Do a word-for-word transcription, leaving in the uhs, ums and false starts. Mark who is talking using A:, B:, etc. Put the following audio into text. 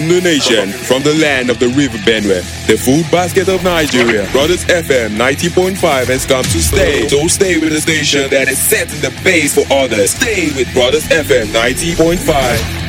A: from the nation, from the land of the River Benue, the food basket of Nigeria. Brothers F M ninety point five has come to stay. So stay with the station that is setting the pace for others. Stay with Brothers F M ninety point five.